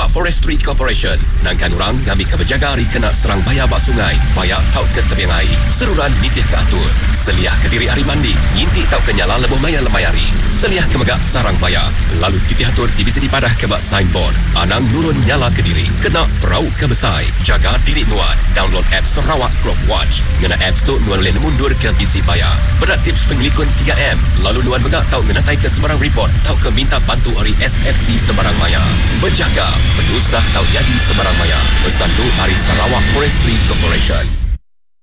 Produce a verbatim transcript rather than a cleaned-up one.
Sarawak Forestry Corporation. Nangkan orang ngambil ke berjaga hari kena serang bayar bak sungai. Bayar tau ke tepiang air. Seruran nitih ke atur. Seliah ke diri hari mandi. Nyintik tau ke nyala lebuh maya lemayari. Seliah ke megak sarang bayar. Lalu titih atur tibisi dipadah ke bak signboard. Anang nurun nyala ke diri. Kena perau ke besai. Jaga diri nuat. Download app Sarawak Crop Watch. Ngena app store nuan boleh mundur ke bisi bayar. Berat tips pengelikun tiga M. Lalu nuan megak tau ngenatai ke sebarang report. Tau ke minta bantu hari S F C sebarang maya. Berjaga, berdusah tau jadi sebarang maya. Pesan tu hari Sarawak Forestry Corporation.